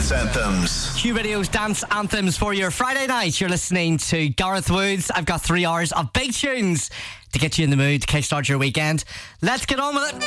dance anthems. Q Radio's dance anthems for your Friday night. You're listening to Gareth Woods. I've got 3 hours of big tunes to get you in the mood to kickstart your weekend. Let's get on with it.